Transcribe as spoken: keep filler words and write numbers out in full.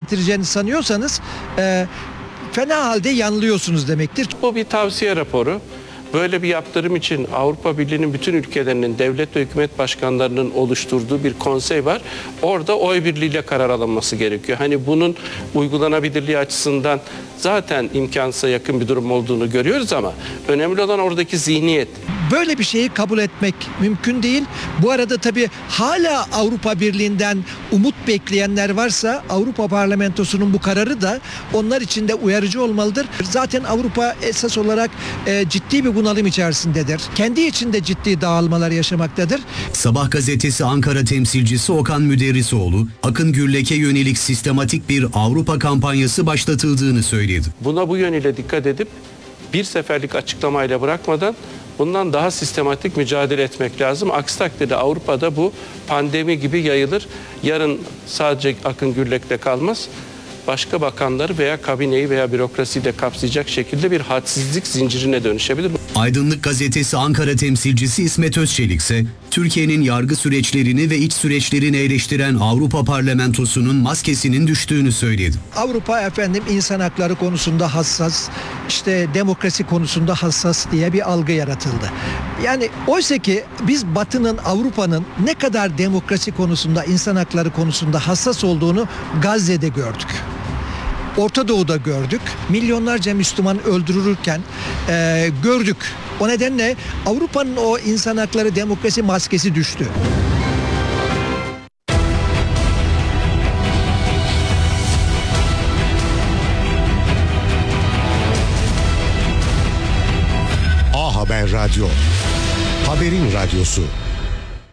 getireceğini sanıyorsanız e, fena halde yanılıyorsunuz demektir. Bu bir tavsiye raporu. Böyle bir yaptırım için Avrupa Birliği'nin bütün ülkelerinin devlet ve hükümet başkanlarının oluşturduğu bir konsey var. Orada oy birliğiyle karar alınması gerekiyor. Hani bunun uygulanabilirliği açısından zaten imkansıza yakın bir durum olduğunu görüyoruz ama önemli olan oradaki zihniyet. Böyle bir şeyi kabul etmek mümkün değil. Bu arada tabii hala Avrupa Birliği'nden umut bekleyenler varsa Avrupa Parlamentosu'nun bu kararı da onlar için de uyarıcı olmalıdır. Zaten Avrupa esas olarak e, ciddi bir bunalım içerisindedir. Kendi içinde ciddi dağılmalar yaşamaktadır. Sabah gazetesi Ankara temsilcisi Okan Müderrisoğlu, Akın Gürlek'e yönelik sistematik bir Avrupa kampanyası başlatıldığını söyledi. Buna bu yönüyle dikkat edip bir seferlik açıklamayla bırakmadan bundan daha sistematik mücadele etmek lazım. Aksi takdirde Avrupa'da bu pandemi gibi yayılır. Yarın sadece Akın Gürlek'le kalmaz. Başka bakanları veya kabineyi veya bürokrasiyi de kapsayacak şekilde bir hadsizlik zincirine dönüşebilir. Aydınlık gazetesi Ankara temsilcisi İsmet Özçelik ise Türkiye'nin yargı süreçlerini ve iç süreçlerini eleştiren Avrupa Parlamentosu'nun maskesinin düştüğünü söyledi. Avrupa efendim insan hakları konusunda hassas, işte demokrasi konusunda hassas diye bir algı yaratıldı. Yani oysa ki biz Batı'nın, Avrupa'nın ne kadar demokrasi konusunda, insan hakları konusunda hassas olduğunu Gazze'de gördük. Orta Doğu'da gördük. Milyonlarca Müslüman öldürülürken e, gördük. O nedenle Avrupa'nın o insan hakları, demokrasi maskesi düştü. A Haber Radyo, haberin radyosu.